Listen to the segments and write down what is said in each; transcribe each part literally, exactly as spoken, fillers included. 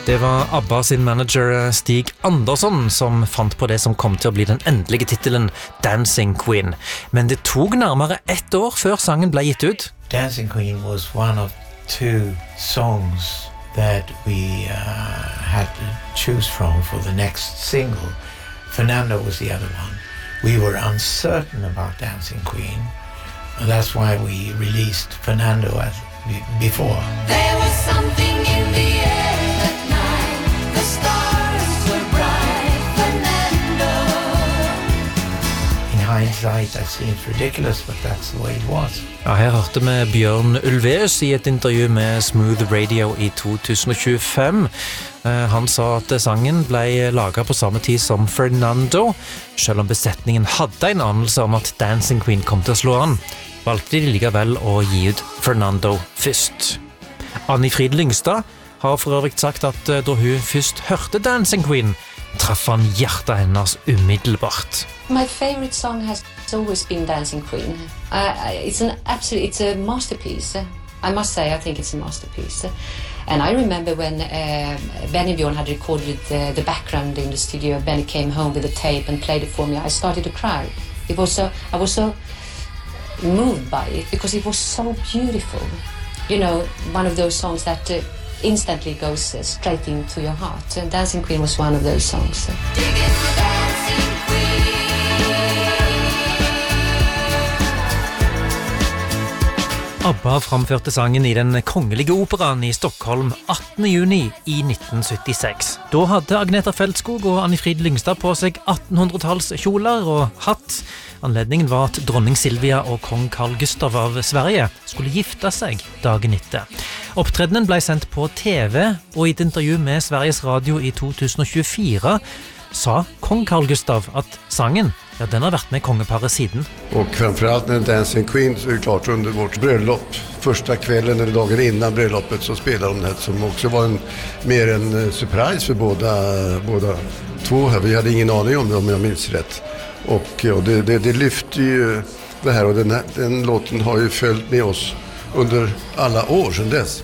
Det var ABBA sin manager Stig Andersson som fant på det som kom til å bli den endelige titelen Dancing Queen. Men det tog nærmere ett år før sangen ble gitt ut. Dancing Queen was one of two songs that we uh, had to choose from for the next single. Fernando was the other one. We were uncertain about Dancing Queen. And that's why we released Fernando as before. There was something in the air that night. The stars were bright. Fernando. In hindsight, that seems ridiculous, but that's the way it was. Ja, her hørte vi Bjørn Ulvaeus I et intervju med Smooth Radio I to tusen tjuefem. Han sa at sangen ble laget på samme tid som Fernando, selv om besetningen hadde en anelse om at Dancing Queen kom til å slå an. Valgte de likevel å gi ut Fernando først. Anni Frid Lyngstad har for øvrig sagt at da hun først hørte Dancing Queen, traff han hjertet hennes umiddelbart. My favorite song has always been Dancing Queen. Uh, it's an absolute, it's a masterpiece. I must say, I think it's a masterpiece. And I remember when uh, Benny Bjorn had recorded the, the background in the studio. Benny came home with a tape and played it for me. I started to cry. It was so, I was so moved by it because it was so beautiful. You know, one of those songs that uh, instantly goes uh, straight into your heart. And Dancing Queen was one of those songs. Digging for Dancing Queen. ABBA framførte sangen I den kongelige operaen I Stockholm attende juni I nitten syttiseks. Da hadde Agneta Feldskog og Anni Frid Lyngstad på seg attenhundretalls kjoler og hatt. Anledningen var at dronning Silvia og kong Carl Gustav av Sverige skulle gifte seg dagen etter. Opptredenen ble sendt på TV, og I et intervju med Sveriges Radio I to tusen tjuefire sa kong Carl Gustav at sangen, ja, den har vært med kongeparet siden. Och framförallt när Dancing Queen så är det klart under vårt bröllop. Första kvällen eller dagen innan bröllopet så spelade de det som också var en, mer en surprise för båda, båda två här. Vi hade ingen aning om det om jag minns rätt. Och, och det, det, det lyfte ju det här och den, här, den låten har ju följt med oss under alla år sedan dess.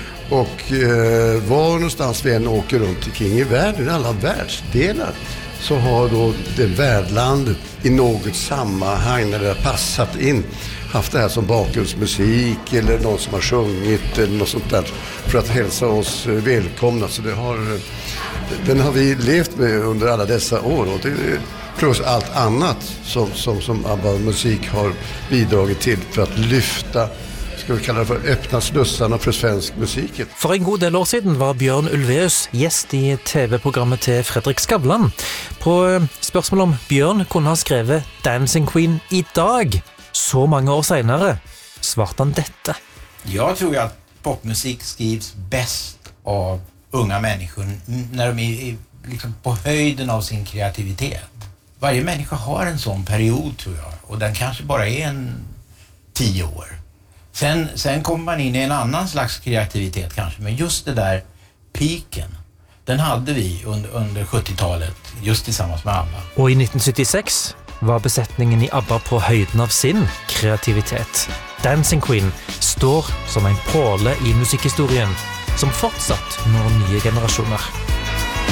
Och eh, var någonstans vi än åker runt omkring I världen, I alla världsdelar, så har då det värdlandet I något sammanhang när det har passat in haft det här som bakgrundsmusik eller någon som har sjungit eller något sånt där för att hälsa oss välkomna. Så det har, den har vi levt med under alla dessa år och det plus allt annat som, som, som ABBA-musik har bidragit till för att lyfta, ska vi kalla det för öppna slussarna för svensk musik. For en god del år siden var Bjørn Ulvaeus gjest I TV-programmet til Fredrik Skavlan. På spørsmål om Bjørn kunne ha skrevet Dancing Queen I dag, så mange år senere, svarte han dette. Jag tror att popmusik skrivs bäst av unga människor när de är liksom på höjden av sin kreativitet. Varje människa har en sån period tror jag, och den kanske bara är en tio år. Sen, sen kommer man in I en annan slags kreativitet kanske, men just det där piken, den hade vi under, under sjuttiotalet just tillsammans med ABBA. Og I nitten syttiseks var besetningen I ABBA på høyden av sin kreativitet. Dancing Queen står som en påle I musikkhistorien som fortsatt når nye generasjoner.